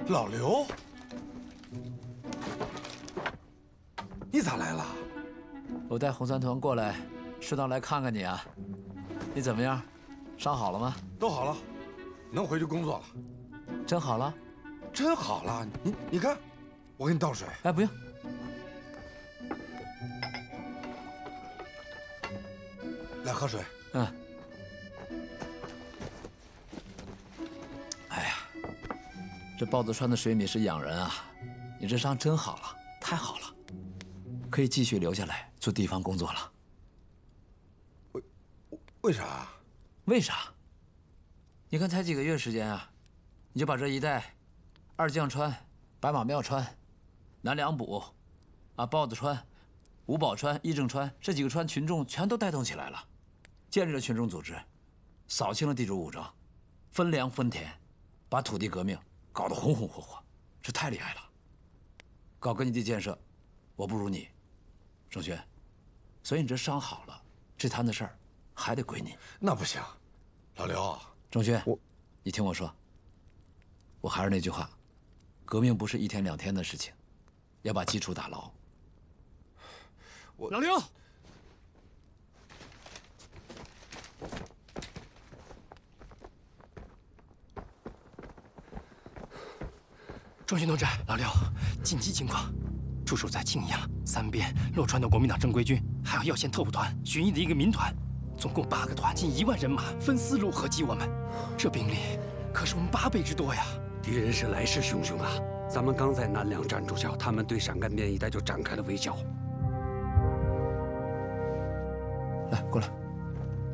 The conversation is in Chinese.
老刘，你咋来了？ 我带红三团过来，顺道来看看你啊。你怎么样？伤好了吗？ 都好了，能回去工作了。 真好了？ 真好了。你看，我给你倒水。 哎，不用。 来喝水。 嗯。哎呀，这豹子川的水米是养人啊！你这伤真好了，太好了，可以继续留下来做地方工作了。 为啥？ 为啥？你看才几个月时间啊，你就把这一带二将川、白马庙川、南梁补、豹子川、五宝川、义正川这几个川群众全都带动起来了，建立了群众组织，扫清了地主武装，分粮分田，把土地革命搞得红红火火，这太厉害了。搞根据地建设，我不如你，郑轩，所以你这伤好了，这摊子事儿还得归你。 那不行，老刘。 郑轩，你听我说，我还是那句话，革命不是一天两天的事情，要把基础打牢。 老刘，中军同志，老刘，紧急情况，驻守在泾阳、三边、洛川的国民党正规军，还有耀县特务团巡弋的一个民团，总共8个团，近1万人马，分丝路合击我们。这兵力可是我们8倍之多呀！ 敌人是来势汹汹啊！咱们刚在南梁站住脚，他们对陕甘边一带就展开了围剿。